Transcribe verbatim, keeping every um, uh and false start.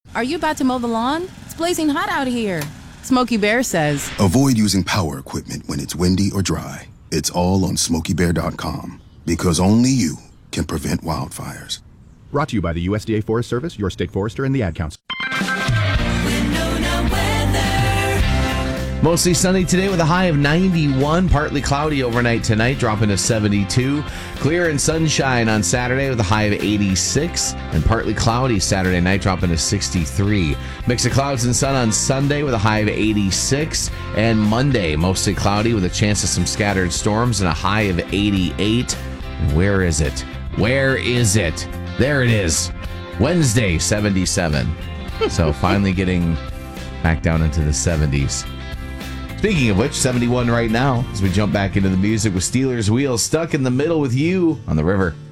Are you about to mow the lawn? It's blazing hot out here. Smokey Bear says, avoid using power equipment when it's windy or dry. It's all on smokey bear dot com because only you can prevent wildfires. Brought to you by the U S D A Forest Service, your state forester, and the Ad Council. Mostly sunny today with a high of ninety-one. Partly cloudy overnight tonight, dropping to seventy-two. Clear and sunshine on Saturday with a high of eighty-six. And partly cloudy Saturday night, dropping to sixty-three. Mix of clouds and sun on Sunday with a high of eighty-six. And Monday, mostly cloudy with a chance of some scattered storms and a high of eighty-eight. And where is it? Where is it? There it is. Wednesday, seventy-seven. So finally getting back down into the seventies. Speaking of which, seventy-one right now as we jump back into the music with Steelers Wheels, Stuck in the Middle with You on the River.